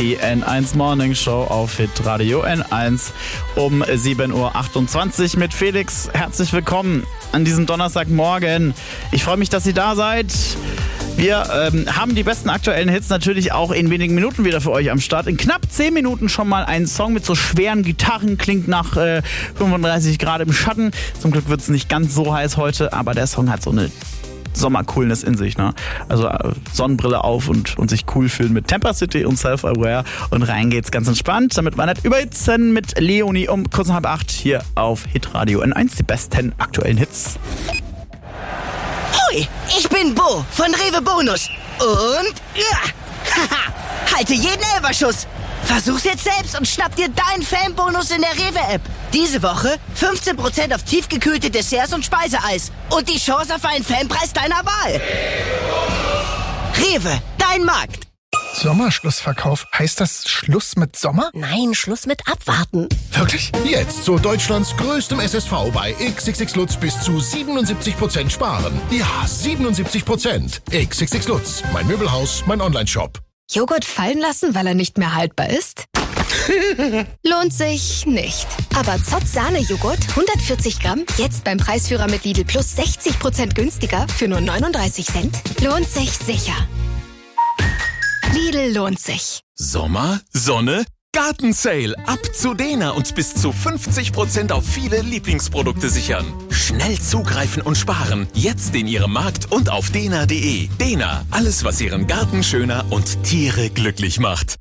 Die N1 Morning Show auf Hitradio N1 um 7.28 Uhr mit Felix. Herzlich willkommen an diesem Donnerstagmorgen. Ich freue mich, dass ihr da seid. Wir haben die besten aktuellen Hits natürlich auch in wenigen Minuten wieder für euch am Start. In knapp 10 Minuten schon mal ein Song mit so schweren Gitarren, klingt nach 35 Grad im Schatten. Zum Glück wird es nicht ganz so heiß heute, aber der Song hat so eine Sommercoolness in sich, ne? Also Sonnenbrille auf und sich cool fühlen mit Temper City und Self-Aware. Und rein geht's ganz entspannt, damit wir nicht überhitzen mit Leonie um kurz nach 7:30 hier auf Hitradio N1, die besten aktuellen Hits. Hoi, ich bin Bo von Rewe Bonus und halte jeden Elferschuss. Versuch's jetzt selbst und schnapp dir deinen Fanbonus in der Rewe-App. Diese Woche 15% auf tiefgekühlte Desserts und Speiseeis und die Chance auf einen Fanpreis deiner Wahl. Rewe, dein Markt. Sommerschlussverkauf. Heißt das Schluss mit Sommer? Nein, Schluss mit Abwarten. Wirklich? Jetzt zu Deutschlands größtem SSV bei XXX Lutz bis zu 77% sparen. Ja, 77%. XXX Lutz, mein Möbelhaus, mein Onlineshop. Joghurt fallen lassen, weil er nicht mehr haltbar ist? Lohnt sich nicht. Aber Zott Sahne-Joghurt, 140 Gramm, jetzt beim Preisführer mit Lidl Plus 60% günstiger für nur 39 Cent. Lohnt sich sicher. Lidl lohnt sich. Sommer, Sonne, Gartensale. Ab zu Dena und bis zu 50% auf viele Lieblingsprodukte sichern. Schnell zugreifen und sparen. Jetzt in Ihrem Markt und auf dena.de. Dena, alles was Ihren Garten schöner und Tiere glücklich macht.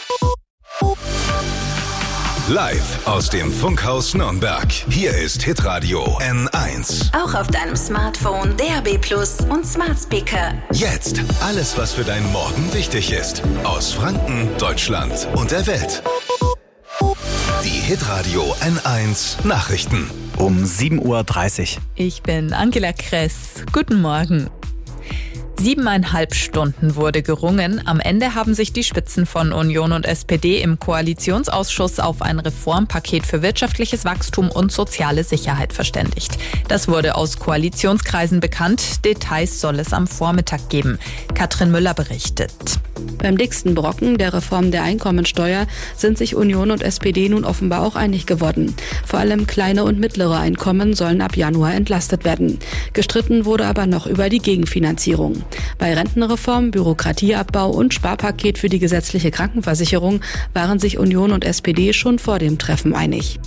Live aus dem Funkhaus Nürnberg. Hier ist Hitradio N1. Auch auf deinem Smartphone, DAB+ und Smart Speaker. Jetzt alles, was für deinen Morgen wichtig ist. Aus Franken, Deutschland und der Welt. Die Hitradio N1 Nachrichten. Um 7:30 Uhr. Ich bin Angela Kress. Guten Morgen. 7,5 Stunden wurde gerungen. Am Ende haben sich die Spitzen von Union und SPD im Koalitionsausschuss auf ein Reformpaket für wirtschaftliches Wachstum und soziale Sicherheit verständigt. Das wurde aus Koalitionskreisen bekannt. Details soll es am Vormittag geben. Katrin Müller berichtet. Beim dicksten Brocken, der Reform der Einkommensteuer, sind sich Union und SPD nun offenbar auch einig geworden. Vor allem kleine und mittlere Einkommen sollen ab Januar entlastet werden. Gestritten wurde aber noch über die Gegenfinanzierung. Bei Rentenreform, Bürokratieabbau und Sparpaket für die gesetzliche Krankenversicherung waren sich Union und SPD schon vor dem Treffen einig.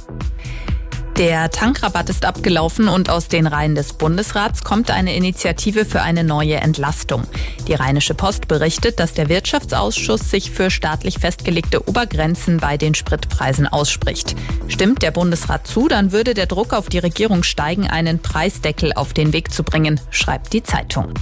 Der Tankrabatt ist abgelaufen und aus den Reihen des Bundesrats kommt eine Initiative für eine neue Entlastung. Die Rheinische Post berichtet, dass der Wirtschaftsausschuss sich für staatlich festgelegte Obergrenzen bei den Spritpreisen ausspricht. Stimmt der Bundesrat zu, dann würde der Druck auf die Regierung steigen, einen Preisdeckel auf den Weg zu bringen, schreibt die Zeitung.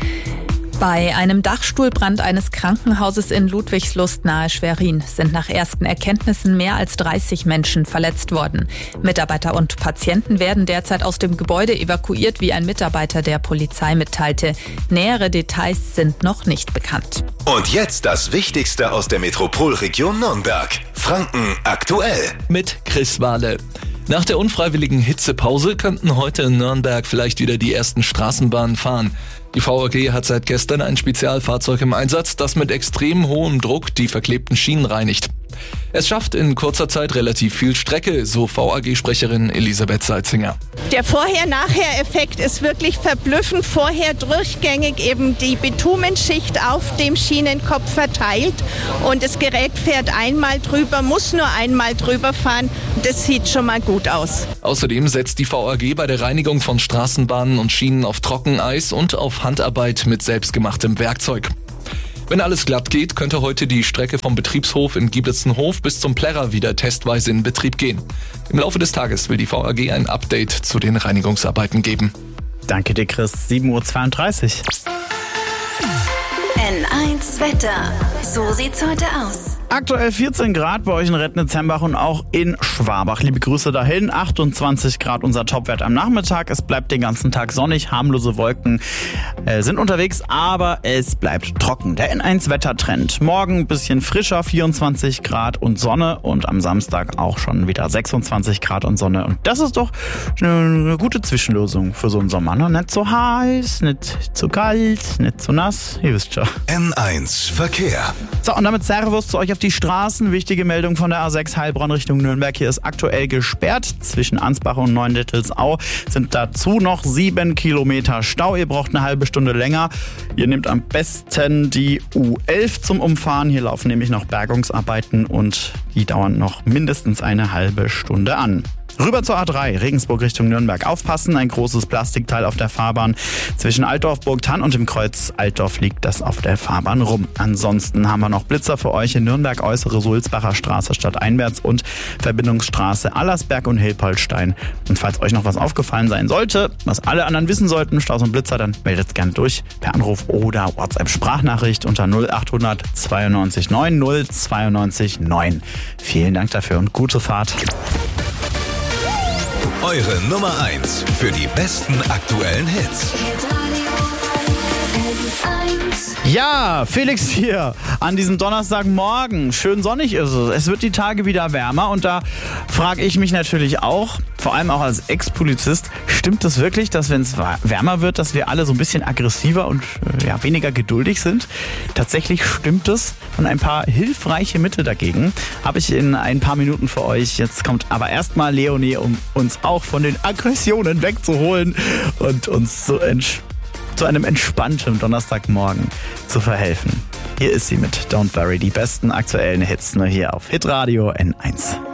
Bei einem Dachstuhlbrand eines Krankenhauses in Ludwigslust nahe Schwerin sind nach ersten Erkenntnissen mehr als 30 Menschen verletzt worden. Mitarbeiter und Patienten werden derzeit aus dem Gebäude evakuiert, wie ein Mitarbeiter der Polizei mitteilte. Nähere Details sind noch nicht bekannt. Und jetzt das Wichtigste aus der Metropolregion Nürnberg. Franken aktuell. Mit Chris Wahle. Nach der unfreiwilligen Hitzepause könnten heute in Nürnberg vielleicht wieder die ersten Straßenbahnen fahren. Die VAG hat seit gestern ein Spezialfahrzeug im Einsatz, das mit extrem hohem Druck die verklebten Schienen reinigt. Es schafft in kurzer Zeit relativ viel Strecke, so VAG-Sprecherin Elisabeth Seitzinger. Der Vorher-Nachher-Effekt ist wirklich verblüffend. Vorher durchgängig eben die Bitumenschicht auf dem Schienenkopf verteilt und das Gerät fährt einmal drüber, muss nur einmal drüber fahren. Das sieht schon mal gut aus. Außerdem setzt die VAG bei der Reinigung von Straßenbahnen und Schienen auf Trockeneis und auf Handarbeit mit selbstgemachtem Werkzeug. Wenn alles glatt geht, könnte heute die Strecke vom Betriebshof in Giebelzenhof bis zum Plärrer wieder testweise in Betrieb gehen. Im Laufe des Tages will die VAG ein Update zu den Reinigungsarbeiten geben. Danke dir, Chris. 7:32 Uhr. N1 Wetter. So sieht's heute aus. Aktuell 14 Grad bei euch in Rednitz-Hembach und auch in Schwabach. Liebe Grüße dahin. 28 Grad unser Topwert am Nachmittag. Es bleibt den ganzen Tag sonnig. Harmlose Wolken sind unterwegs, aber es bleibt trocken. Der N1-Wettertrend. Morgen ein bisschen frischer, 24 Grad und Sonne. Und am Samstag auch schon wieder 26 Grad und Sonne. Und das ist doch eine gute Zwischenlösung für so einen Sommer. Ne? Nicht so heiß, nicht zu kalt, nicht zu nass. Ihr wisst schon. N1 Verkehr. So, und damit Servus zu euch auf läuft die Straßen. Wichtige Meldung von der A6 Heilbronn Richtung Nürnberg. Hier ist aktuell gesperrt. Zwischen Ansbach und Neuendettelsau sind dazu noch 7 Kilometer Stau. Ihr braucht eine halbe Stunde länger. Ihr nehmt am besten die U11 zum Umfahren. Hier laufen nämlich noch Bergungsarbeiten und die dauern noch mindestens eine halbe Stunde an. Rüber zur A3, Regensburg Richtung Nürnberg. Aufpassen, ein großes Plastikteil auf der Fahrbahn. Zwischen Altdorf, Burgthann und dem Kreuz Altdorf liegt das auf der Fahrbahn rum. Ansonsten haben wir noch Blitzer für euch in Nürnberg, Äußere Sulzbacher Straße stadteinwärts und Verbindungsstraße Allersberg und Hilpoltstein. Und falls euch noch was aufgefallen sein sollte, was alle anderen wissen sollten, Staus und Blitzer, dann meldet gerne durch per Anruf oder WhatsApp-Sprachnachricht unter 0800 92 9 092 9. Vielen Dank dafür und gute Fahrt. Eure Nummer 1 für die besten aktuellen Hits. Ja, Felix hier an diesem Donnerstagmorgen. Schön sonnig ist es. Es wird die Tage wieder wärmer und da frage ich mich natürlich auch, vor allem auch als Ex-Polizist, stimmt es wirklich, dass wenn es wärmer wird, dass wir alle so ein bisschen aggressiver und weniger geduldig sind? Tatsächlich stimmt es und ein paar hilfreiche Mittel dagegen habe ich in ein paar Minuten für euch. Jetzt kommt aber erstmal Leonie, um uns auch von den Aggressionen wegzuholen und uns zu einem entspannten Donnerstagmorgen zu verhelfen. Hier ist sie mit Don't Worry, die besten aktuellen Hits nur hier auf Hitradio N1.